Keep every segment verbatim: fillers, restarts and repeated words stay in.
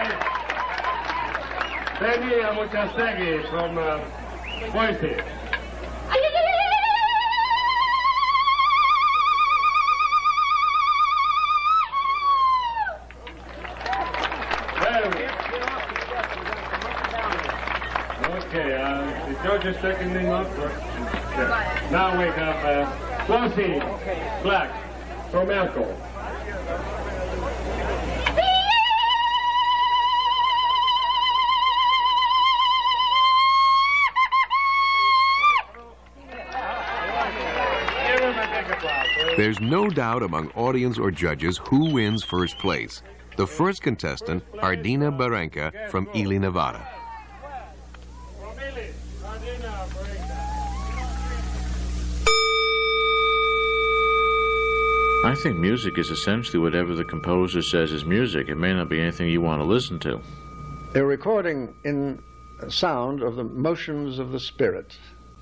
Penny Amuchastegui from uh, Boise. Okay, uh, the judge is checking them up. Yeah. Now we have uh, Flossie Black from Elko. There's no doubt among audience or judges who wins first place. The first contestant, Ardina Barenka from Ely, Nevada. I think music is essentially whatever the composer says is music. It may not be anything you want to listen to. A recording in sound of the motions of the spirit.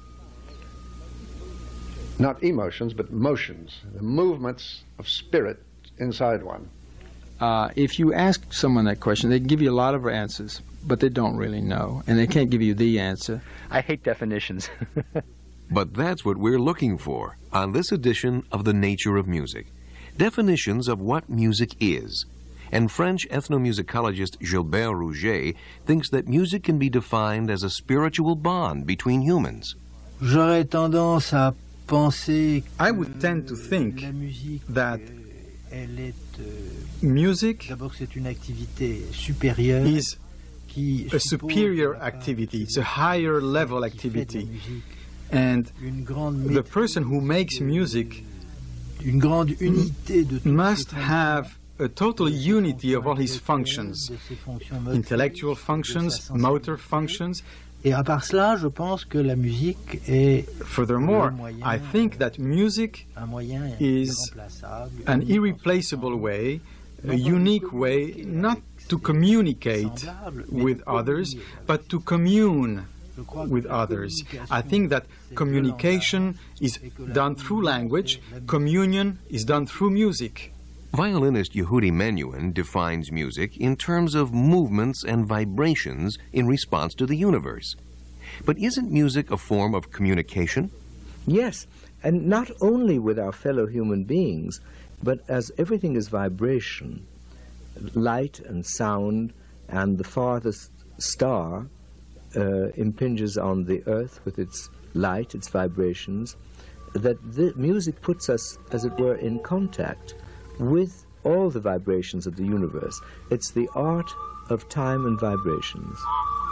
Not emotions, but motions, the movements of spirit inside one. Uh, if you ask someone that question, they give you a lot of answers, but they don't really know, and they can't give you the answer. I hate definitions. But that's what we're looking for on this edition of The Nature of Music. Definitions of what music is. And French ethnomusicologist Gilbert Rouget thinks that music can be defined as a spiritual bond between humans. J'aurais tendance à penser I would tend to think that music is a superior activity, it's a higher level activity. And the person who makes music must have a total unity of all his functions, intellectual functions, motor functions. Et à part cela, je pense que la musique est Furthermore, I think that music is an irreplaceable way, a unique way, not to communicate with others, but to commune with others. I think that communication is done through language, communion is done through music. Violinist Yehudi Menuhin defines music in terms of movements and vibrations in response to the universe. But isn't music a form of communication? Yes, and not only with our fellow human beings, but as everything is vibration, light and sound, and the farthest star uh, impinges on the earth with its light, its vibrations, that the music puts us, as it were, in contact with all the vibrations of the universe. It's the art of time and vibrations.